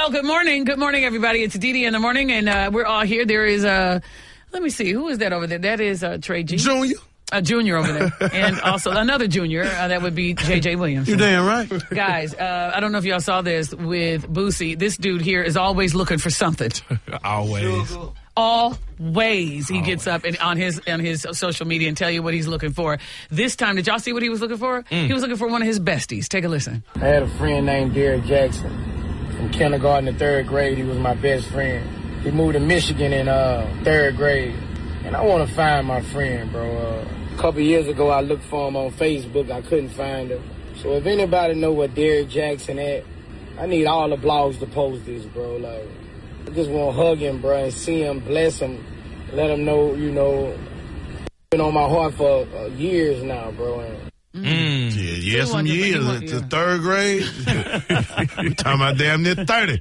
Well, good morning. Good morning, everybody. It's Dee in the morning, and we're all here. There is let me see, who is that over there? That is Trey G. Junior. A junior over there. And also another junior, that would be J.J. Williams. You damn right. Guys, I don't know if y'all saw this with Boosie. This dude here is always looking for something. Always. He gets up and on his social media and tell you what he's looking for. This time, did y'all see what he was looking for? He was looking for one of his besties. Take a listen. I had a friend named Derek Jackson. From kindergarten to third grade, he was my best friend. He moved to Michigan in third grade. And I want to find my friend, bro. A couple years ago, I looked for him on Facebook. I couldn't find him. So if anybody know where Derek Jackson at, I need all the blogs to post this, bro. Like, I just want to hug him, bro, and see him, bless him, let him know, you know, been on my heart for years now, bro. Yeah, some years to third grade. We talking about damn near 30.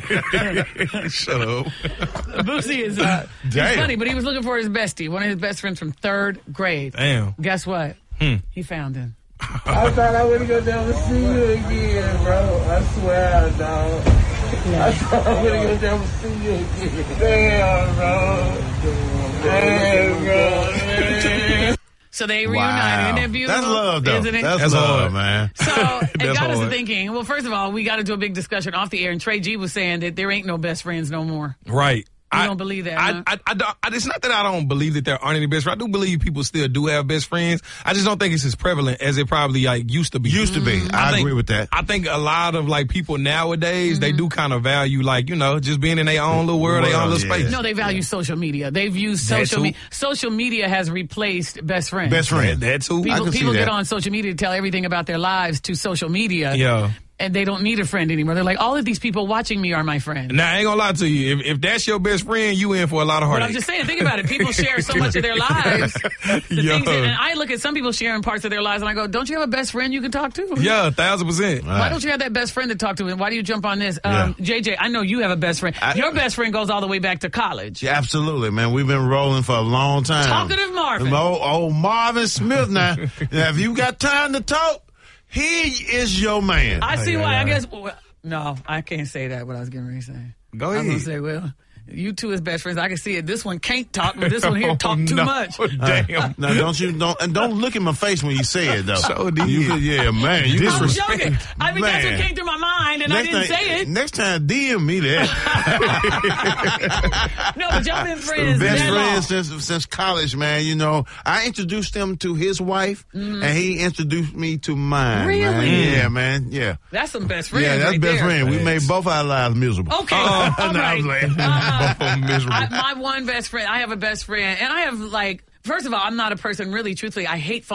Shut up. Boosie is he's funny, but he was looking for his bestie, one of his best friends from third grade. Damn. Guess what? He found him. I thought I wouldn't go down to see you again, bro. I swear, dog. I thought I wouldn't go down to see you again. Damn, bro. Damn, bro. Man. So they reunited. Isn't that beautiful? That's love, though. Isn't it? That's love, man. So it got us to thinking, well, first of all, we got into a big discussion off the air, and Trey G was saying that there ain't no best friends no more. Right. You don't believe that, huh? It's not that I don't believe that there aren't any best friends. I do believe people still do have best friends. I just don't think it's as prevalent as it probably used to be. I agree with that. I think a lot of people nowadays, they do kind of value just being in their own little world, their own little space. No, they value social media. They've used social media. Social media has replaced best friends. Best friend. That too. People get on social media to tell everything about their lives to social media. Yeah. And they don't need a friend anymore. They're like, all of these people watching me are my friends. Now, I ain't gonna lie to you. If that's your best friend, you in for a lot of heartache. But I'm just saying, think about it. People share so much of their lives. And I look at some people sharing parts of their lives, and I go, don't you have a best friend you can talk to? Yeah, 1,000%. Why don't you have that best friend to talk to? And why do you jump on this? JJ, I know you have a best friend. Your best friend goes all the way back to college. Yeah, absolutely, man. We've been rolling for a long time. Talkative Marvin. Old Marvin Smith now. Now, if you got time to talk, he is your man. I see why. I guess. Well, no, I can't say that. What I was getting ready to say. Go ahead. I was gonna say, well, you two as best friends. I can see it. This one can't talk, but this one here talk too much. Damn. Now don't look in my face when you say it though. So did yeah, man. You I was joking. disrespect. I mean, that's what came through my mind, and I didn't say it. Next time, DM me that. No, but y'all been friends. Best that friends long. since college, man. You know, I introduced him to his wife, and he introduced me to mine. Really? Man. Yeah, man. Yeah. That's some best friends. Yeah, that's right best there. friend. We made both our lives miserable. Okay, all No, right. I'm playing. Both of them miserable. My one best friend. I have a best friend, and I have first of all, I'm not a person really. Truthfully, I hate